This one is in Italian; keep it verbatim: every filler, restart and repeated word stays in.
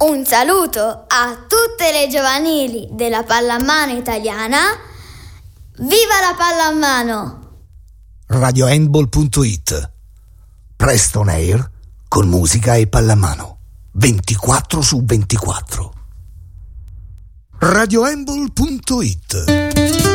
Un saluto a tutte le giovanili della pallamano italiana. Viva la pallamano! radio handball punto it. Presto on air con musica e pallamano ventiquattro su ventiquattro. radio handball punto it